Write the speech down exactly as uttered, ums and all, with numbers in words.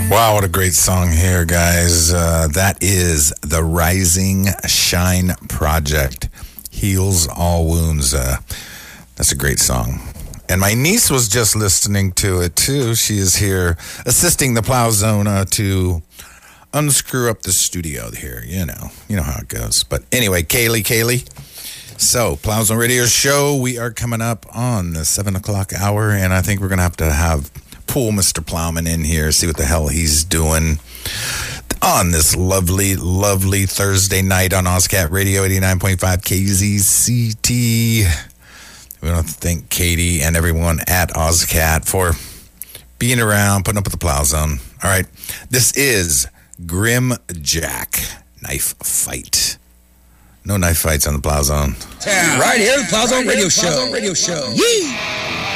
Wow, what a great song here, guys. Uh, that is the Rising Shine Project. Heals All Wounds. Uh, that's a great song. And my niece was just listening to it, too. She is here assisting the Plow Zona to unscrew up the studio here. You know, you know how it goes. But anyway, Kaylee, Kaylee. So, Plow Zone Radio Show, we are coming up on the seven o'clock hour, and I think we're going to have to have pull Mister Plowman in here, see what the hell he's doing on this lovely, lovely Thursday night on OzCat Radio eighty-nine point five K Z C T. We want to thank Katie and everyone at OzCat for being around, putting up with the Plow Zone. All right, this is Grim Jack Knife Fight. No knife fights on the Plow Zone. Right here, the Plow Zone Radio Show. Radio Show. Yee!